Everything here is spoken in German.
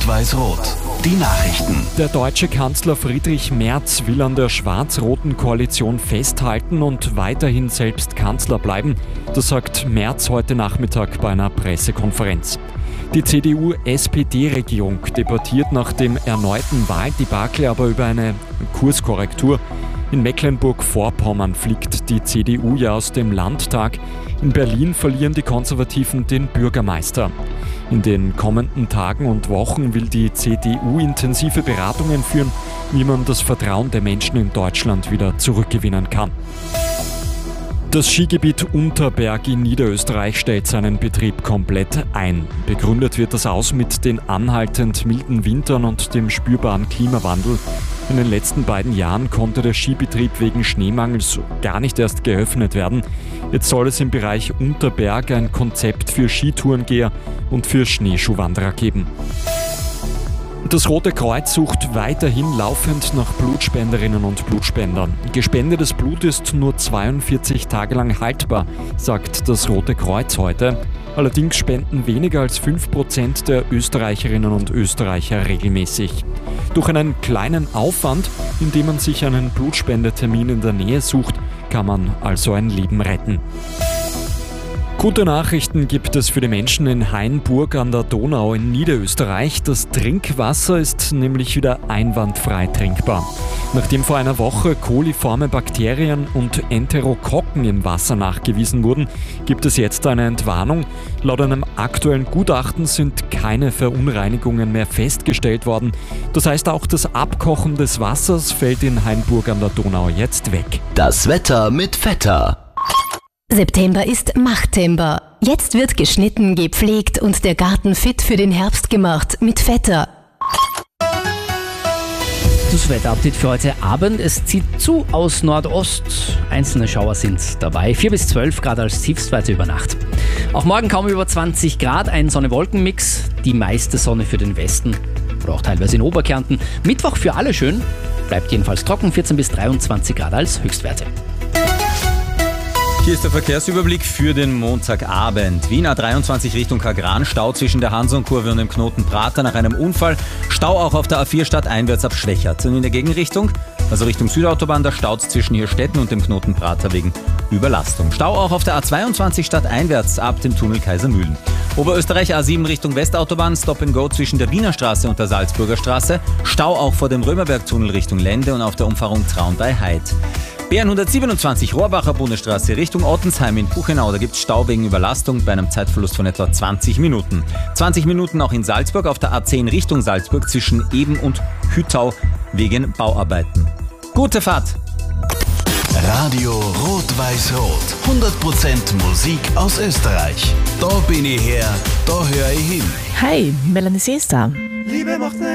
Rot-Weiß-Rot. Die Nachrichten. Der deutsche Kanzler Friedrich Merz will an der schwarz-roten Koalition festhalten und weiterhin selbst Kanzler bleiben. Das sagt Merz heute Nachmittag bei einer Pressekonferenz. Die CDU-SPD-Regierung debattiert nach dem erneuten Wahldebakel aber über eine Kurskorrektur. In Mecklenburg-Vorpommern fliegt die CDU ja aus dem Landtag. In Berlin verlieren die Konservativen den Bürgermeister. In den kommenden Tagen und Wochen will die CDU intensive Beratungen führen, wie man das Vertrauen der Menschen in Deutschland wieder zurückgewinnen kann. Das Skigebiet Unterberg in Niederösterreich stellt seinen Betrieb komplett ein. Begründet wird das aus mit den anhaltend milden Wintern und dem spürbaren Klimawandel. In den letzten beiden Jahren konnte der Skibetrieb wegen Schneemangels gar nicht erst geöffnet werden. Jetzt soll es im Bereich Unterberg ein Konzept für Skitourengeher und für Schneeschuhwanderer geben. Das Rote Kreuz sucht weiterhin laufend nach Blutspenderinnen und Blutspendern. Gespendetes Blut ist nur 42 Tage lang haltbar, sagt das Rote Kreuz heute. Allerdings spenden weniger als 5% der Österreicherinnen und Österreicher regelmäßig. Durch einen kleinen Aufwand, indem man sich einen Blutspendetermin in der Nähe sucht, kann man also ein Leben retten. Gute Nachrichten gibt es für die Menschen in Hainburg an der Donau in Niederösterreich. Das Trinkwasser ist nämlich wieder einwandfrei trinkbar. Nachdem vor einer Woche coliforme Bakterien und Enterokokken im Wasser nachgewiesen wurden, gibt es jetzt eine Entwarnung. Laut einem aktuellen Gutachten sind keine Verunreinigungen mehr festgestellt worden. Das heißt, auch das Abkochen des Wassers fällt in Hainburg an der Donau jetzt weg. Das Wetter mit Vetter. September ist Machttember. Jetzt wird geschnitten, gepflegt und der Garten fit für den Herbst gemacht mit Vetter. Das Wetterupdate für heute Abend. Es zieht zu aus Nordost. Einzelne Schauer sind dabei. 4 bis 12 Grad als Tiefstwerte über Nacht. Auch morgen kaum über 20 Grad, ein Sonne-Wolken-Mix. Die meiste Sonne für den Westen oder auch teilweise in Oberkärnten. Mittwoch für alle schön. Bleibt jedenfalls trocken, 14 bis 23 Grad als Höchstwerte. Hier ist der Verkehrsüberblick für den Montagabend. Wien A23 Richtung Kagran, Stau zwischen der Hansonkurve und dem Knoten Prater nach einem Unfall. Stau auch auf der A4 stadteinwärts ab Schwächert. Und in der Gegenrichtung, also Richtung Südautobahn, da staut es zwischen Hirstetten und dem Knoten Prater wegen Überlastung. Stau auch auf der A22 stadteinwärts ab dem Tunnel Kaisermühlen. Oberösterreich A7 Richtung Westautobahn, Stop and Go zwischen der Wiener Straße und der Salzburger Straße. Stau auch vor dem Römerbergtunnel Richtung Lende und auf der Umfahrung Traun bei Heid. BR 127 Rohrbacher Bundesstraße Richtung Ottensheim in Buchenau. Da gibt es Stau wegen Überlastung bei einem Zeitverlust von etwa 20 Minuten. 20 Minuten auch in Salzburg auf der A10 Richtung Salzburg zwischen Eben und Hüttau wegen Bauarbeiten. Gute Fahrt! Radio Rot-Weiß-Rot. 100% Musik aus Österreich. Da bin ich her, da höre ich hin. Hi, Melanie Seester.